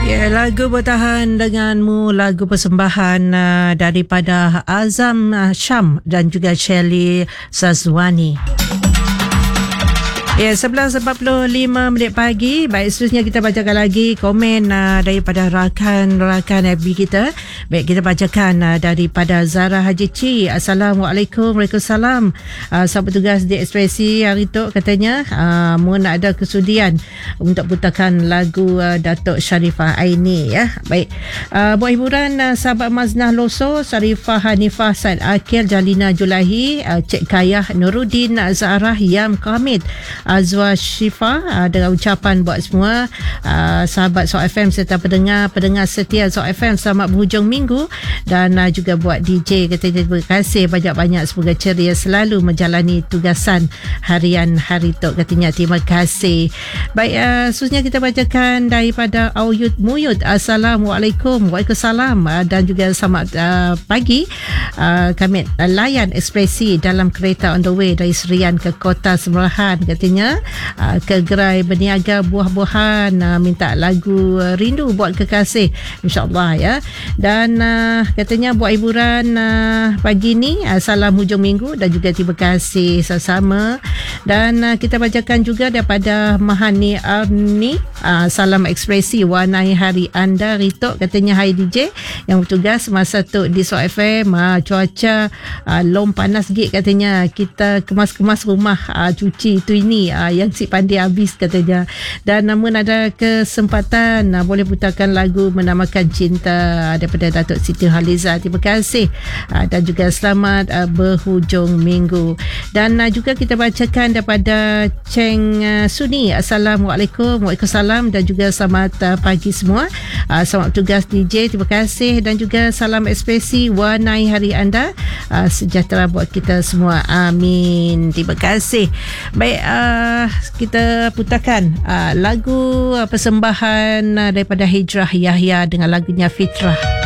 Ya, lagu bertahan denganmu, lagu persembahan daripada Azam Syam dan juga Shelly Sazwani. Ya, 11.45 pagi. Baik, seterusnya kita bacakan lagi komen daripada rakan-rakan FB kita. Baik, kita bacakan daripada Zara Haji Ci. Assalamualaikum. Waalaikumsalam. Sahabat tugas di Ekspresi hari tu katanya mohon ada kesudian untuk putarkan lagu Datuk Sharifah Aini ya. Baik. Buat hiburan sahabat Maznah Loso, Sharifah Hanifah Said Akil, Jalina Julahi, Cik Kayah Nuruddin, Zahra Yam Kamid, Azwa Syifa, dengan ucapan buat semua sahabat Sok FM serta pendengar setia Sok FM selamat berhujung minggu, dan juga buat DJ katanya terima kasih banyak-banyak, semoga ceria selalu menjalani tugasan harian hari tu katanya terima kasih. Baik, seterusnya kita bacakan daripada Auyut Muyut. Assalamualaikum. Waalaikumsalam, dan juga selamat pagi. Kami layan Ekspresi dalam kereta on the way dari Serian ke Kota Semerahan katanya, ke gerai berniaga buah-buahan, minta lagu Rindu buat kekasih insyaAllah ya. Dan katanya buat hiburan pagi ni, salam hujung minggu dan juga terima kasih sama-sama. Dan kita bacakan juga daripada Mahani Arni, salam Ekspresi, warnai hari anda Ritok katanya, hai DJ yang bertugas masa tu di Sok FM, cuaca lom panas gig katanya, kita kemas-kemas rumah cuci tu ini yang si pandai habis katanya. Dan namun ada kesempatan boleh putarkan lagu Menamakan Cinta daripada Datuk Siti Haliza, terima kasih, dan juga selamat berhujung minggu. Dan juga kita bacakan daripada Cheng Suni. Assalamualaikum. Waalaikumsalam, dan juga selamat pagi semua, selamat tugas DJ, terima kasih, dan juga salam Ekspresi, warnai hari anda sejahtera buat kita semua, amin, terima kasih. Baik, kita putarkan lagu persembahan daripada Hijrah Yahya dengan lagunya Fitrah.